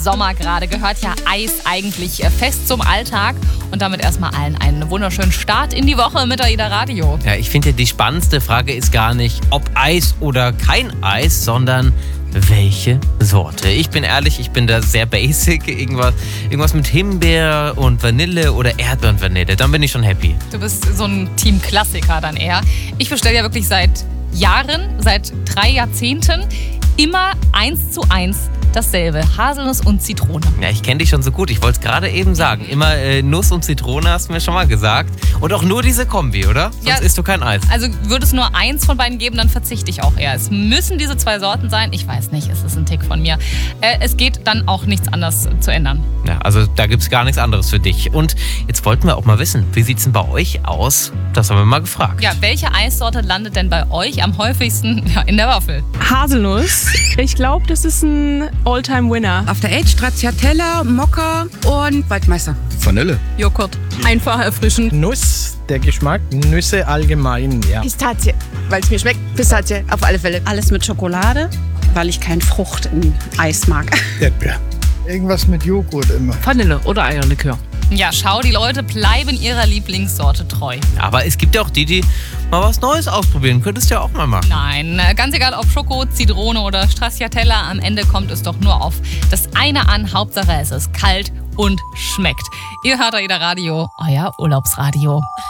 Sommer gerade gehört ja Eis eigentlich fest zum Alltag und damit erstmal allen einen wunderschönen Start in die Woche mit AIDA Radio. Ja, ich finde ja, die spannendste Frage ist gar nicht, ob Eis oder kein Eis, sondern welche Sorte. Ich bin ehrlich, ich bin da sehr basic. Irgendwas mit Himbeer und Vanille oder Erdbeer und Vanille. Dann bin ich schon happy. Du bist so ein Team-Klassiker dann eher. Ich bestelle ja wirklich seit Jahren, seit 3 Jahrzehnten, immer 1:1 dasselbe. Haselnuss und Zitrone. Ja, ich kenne dich schon so gut. Ich wollte es gerade eben sagen. Immer Nuss und Zitrone hast du mir schon mal gesagt. Und auch nur diese Kombi, oder? Sonst isst du kein Eis. Also würde es nur eins von beiden geben, dann verzichte ich auch eher. Es müssen diese 2 Sorten sein. Ich weiß nicht, es ist ein Tick von mir. Es geht dann auch nichts anderes zu ändern. Ja, also da gibt es gar nichts anderes für dich. Und jetzt wollten wir auch mal wissen, wie sieht es denn bei euch aus? Das haben wir mal gefragt. Ja, welche Eissorte landet denn bei euch am häufigsten in der Waffel? Haselnuss. Ich glaube, das ist ein All-Time-Winner. After Eight, Stracciatella, Mokka und Waldmeister. Vanille. Joghurt. Einfach erfrischend. Nuss, der Geschmack, Nüsse allgemein, ja. Pistazie, weil es mir schmeckt. Pistazie, auf alle Fälle. Alles mit Schokolade, weil ich kein Frucht in Eis mag. Erdbeer. Irgendwas mit Joghurt immer. Vanille oder Eierlikör. Ja, schau, die Leute bleiben ihrer Lieblingssorte treu. Aber es gibt ja auch die mal was Neues ausprobieren. Könntest du ja auch mal machen. Nein, ganz egal ob Schoko, Zitrone oder Stracciatella, am Ende kommt es doch nur auf das eine an. Hauptsache es ist kalt und schmeckt. Ihr hört AIDA Radio, euer Urlaubsradio.